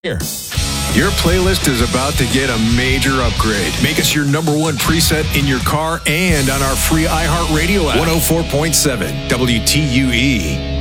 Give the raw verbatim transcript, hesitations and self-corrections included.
Here. Your playlist is about to get a major upgrade. Make us your number one preset in your car and on our free iHeartRadio app. one oh four point seven W T U E.